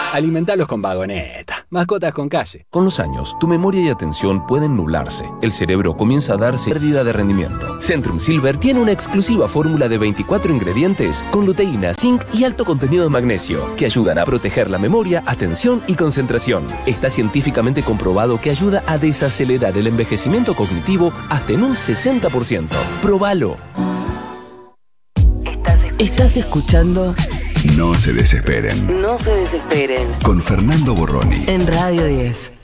Alimentalos con Vagoneta. Mascotas con calle. Con los años, tu memoria y atención pueden nublarse. El cerebro comienza a darse pérdida de rendimiento. Centrum Silver tiene una exclusiva fórmula de 24 ingredientes con luteína, zinc y alto contenido de magnesio que ayudan a proteger la memoria, atención y concentración. Está científicamente comprobado que ayuda a desacelerar el envejecimiento cognitivo hasta en un 60%. ¡Próbalo! Estás escuchando No se desesperen. No se desesperen Con Fernando Borroni. en Radio 10.